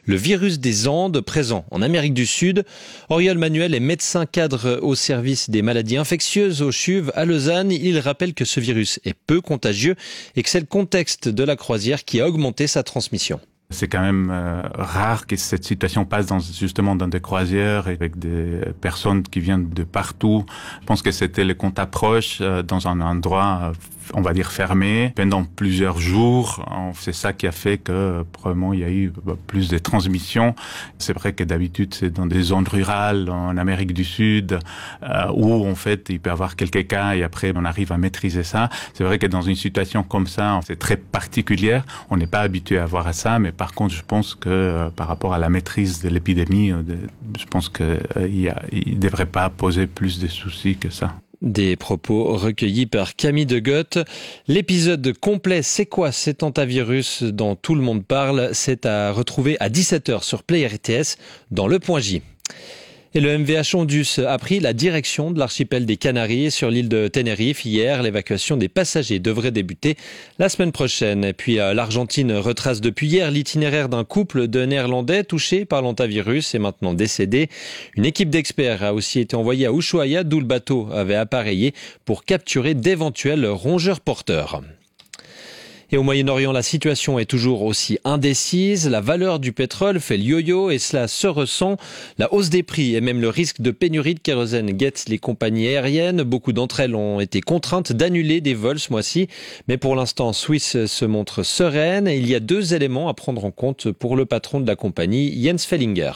le virus des Andes, présent en Amérique du Sud. Auriol Manuel est médecin cadre au service des maladies infectieuses au CHUV à Lausanne. Il rappelle que ce virus est peu contagieux et que c'est le contexte de la croisière qui a augmenté sa transmission. C'est quand même rare que cette situation passe justement dans des croisières avec des personnes qui viennent de partout. Je pense que c'était le compte approche dans un endroit, on va dire fermé, pendant plusieurs jours. C'est ça qui a fait que probablement il y a eu plus de transmission. C'est vrai que d'habitude c'est dans des zones rurales en Amérique du Sud où en fait il peut y avoir quelques cas et après on arrive à maîtriser ça. C'est vrai que dans une situation comme ça, c'est très particulière. On n'est pas habitué à voir ça, mais par contre, je pense que par rapport à la maîtrise de l'épidémie, je pense qu'il ne devrait pas poser plus de soucis que ça. Des propos recueillis par Camille Degotte. L'épisode complet C'est quoi cet hantavirus dont tout le monde parle, c'est à retrouver à 17h sur Play RTS dans Le Point J. Et le MVH Ondus a pris la direction de l'archipel des Canaries sur l'île de Tenerife. Hier, l'évacuation des passagers devrait débuter la semaine prochaine. Et puis l'Argentine retrace depuis hier l'itinéraire d'un couple de Néerlandais touchés par l'hantavirus et maintenant décédé. Une équipe d'experts a aussi été envoyée à Ushuaia, d'où le bateau avait appareillé pour capturer d'éventuels rongeurs porteurs. Et au Moyen-Orient, la situation est toujours aussi indécise. La valeur du pétrole fait le yo-yo et cela se ressent. La hausse des prix et même le risque de pénurie de kérosène guettent les compagnies aériennes. Beaucoup d'entre elles ont été contraintes d'annuler des vols ce mois-ci. Mais pour l'instant, Swiss se montre sereine. Et il y a 2 éléments à prendre en compte pour le patron de la compagnie, Jens Fellinger.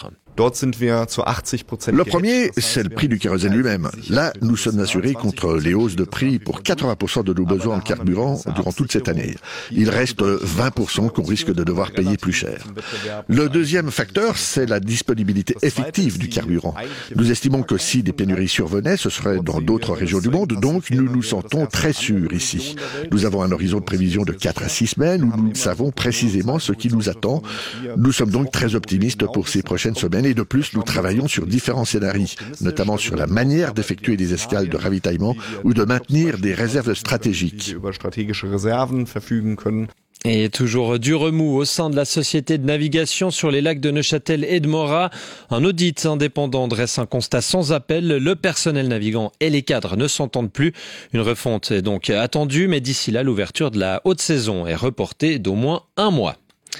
Le premier, c'est le prix du kérosène lui-même. Là, nous sommes assurés contre les hausses de prix pour 80% de nos besoins en carburant durant toute cette année. Il reste 20% qu'on risque de devoir payer plus cher. Le deuxième facteur, c'est la disponibilité effective du carburant. Nous estimons que si des pénuries survenaient, ce serait dans d'autres régions du monde, donc nous nous sentons très sûrs ici. Nous avons un horizon de prévision de 4 à 6 semaines où nous savons précisément ce qui nous attend. Nous sommes donc très optimistes pour ces prochaines semaines. Et de plus, nous travaillons sur différents scénarios, notamment sur la manière d'effectuer des escales de ravitaillement ou de maintenir des réserves stratégiques. Et toujours du remous au sein de la société de navigation sur les lacs de Neuchâtel et de Morat. Un audit indépendant dresse un constat sans appel. Le personnel navigant et les cadres ne s'entendent plus. Une refonte est donc attendue, mais d'ici là, l'ouverture de la haute saison est reportée d'au moins 1 mois.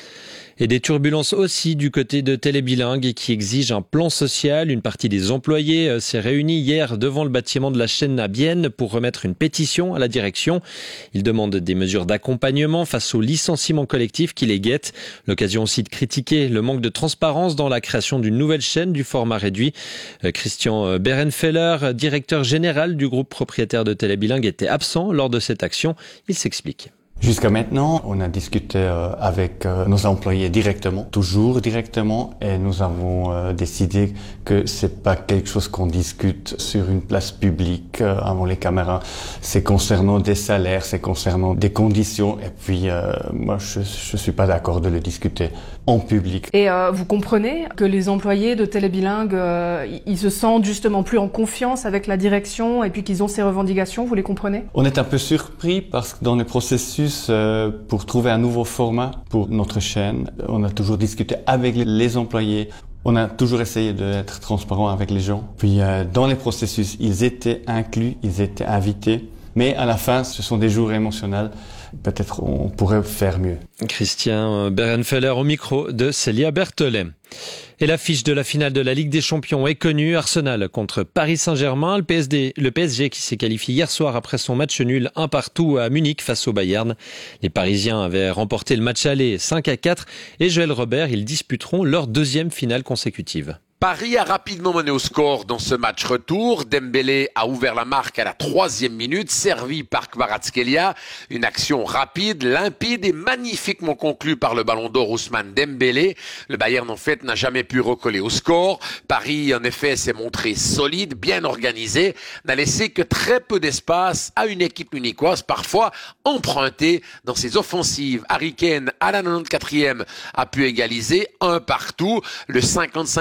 Et des turbulences aussi du côté de Télébilingue qui exige un plan social. Une partie des employés s'est réunie hier devant le bâtiment de la chaîne à Bienne pour remettre une pétition à la direction. Ils demandent des mesures d'accompagnement face aux licenciements collectifs qui les guettent. L'occasion aussi de critiquer le manque de transparence dans la création d'une nouvelle chaîne du format réduit. Christian Berenfeller, directeur général du groupe propriétaire de Télébilingue, était absent lors de cette action. Il s'explique. Jusqu'à maintenant, on a discuté avec nos employés directement, toujours directement, et nous avons décidé que c'est pas quelque chose qu'on discute sur une place publique avant les caméras. C'est concernant des salaires, c'est concernant des conditions, et puis moi je suis pas d'accord de le discuter en public. Et vous comprenez que les employés de Télébilingue, ils se sentent justement plus en confiance avec la direction et puis qu'ils ont ces revendications, vous les comprenez? On est un peu surpris parce que dans le processus pour trouver un nouveau format pour notre chaîne, on a toujours discuté avec les employés. On a toujours essayé d'être transparent avec les gens. Puis dans les processus, ils étaient inclus, ils étaient invités. Mais à la fin, ce sont des jours émotionnels. Peut-être on pourrait faire mieux. Christian Berenfeller au micro de Célia Berthollet. Et l'affiche de la finale de la Ligue des Champions est connue. Arsenal contre Paris Saint-Germain. Le PSG qui s'est qualifié hier soir après son match nul 1-1 à Munich face au Bayern. Les Parisiens avaient remporté le match aller 5-4 et Joël Robert, ils disputeront leur 2e finale consécutive. Paris a rapidement mené au score dans ce match retour. Dembélé a ouvert la marque à la 3e minute, servi par Kvaratskhelia. Une action rapide, limpide et magnifiquement conclue par le ballon d'or Ousmane Dembélé. Le Bayern, en fait, n'a jamais pu recoller au score. Paris, en effet, s'est montré solide, bien organisé, n'a laissé que très peu d'espace à une équipe munichoise, parfois empruntée dans ses offensives. Harry Kane, à la 94e, a pu égaliser 1-1. Le 55e but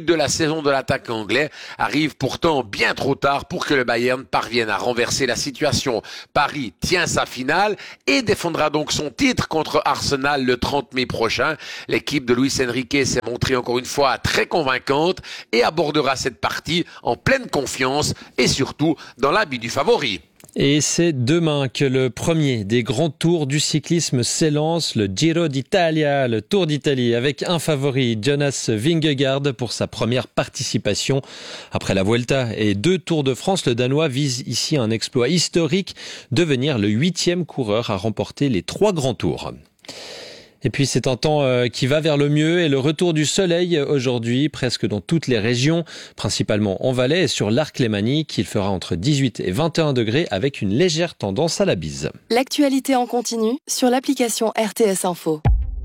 but de la saison de l'attaque anglais arrive pourtant bien trop tard pour que le Bayern parvienne à renverser la situation. Paris tient sa finale et défendra donc son titre contre Arsenal le 30 mai prochain. L'équipe de Luis Enrique s'est montrée encore une fois très convaincante et abordera cette partie en pleine confiance et surtout dans l'habit du favori. Et c'est demain que le premier des grands tours du cyclisme s'élance, le Giro d'Italia, le Tour d'Italie, avec un favori, Jonas Vingegaard, pour sa première participation. Après la Vuelta et 2 Tours de France, le Danois vise ici un exploit historique, devenir le 8e coureur à remporter les 3 grands tours. Et puis c'est un temps qui va vers le mieux et le retour du soleil aujourd'hui presque dans toutes les régions, principalement en Valais et sur l'Arc lémanique. Il fera entre 18 et 21 degrés avec une légère tendance à la bise. L'actualité en continu sur l'application RTS Info.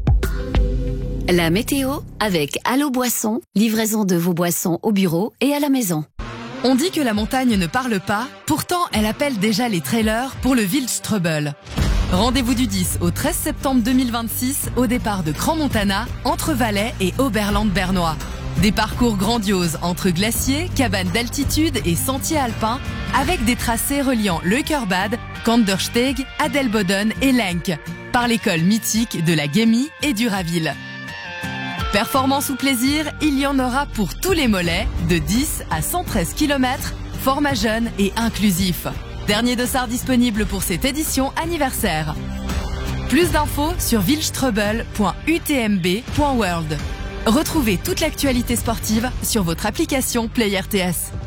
La météo avec Allo Boisson, livraison de vos boissons au bureau et à la maison. On dit que la montagne ne parle pas, pourtant elle appelle déjà les trailers pour le Wildstrubel. Rendez-vous du 10 au 13 septembre 2026 au départ de Crans-Montana, entre Valais et Oberland-Bernois. Des parcours grandioses entre glaciers, cabanes d'altitude et sentiers alpins avec des tracés reliant Leukerbad, Kandersteg, Adelboden et Lenk par l'école mythique de la Gemmi et du Raville. Performance ou plaisir, il y en aura pour tous les mollets, de 10 à 113 km, format jeune et inclusif. Dernier dossard disponible pour cette édition anniversaire. Plus d'infos sur wildstrubel.utmb.world. Retrouvez toute l'actualité sportive sur votre application Play RTS.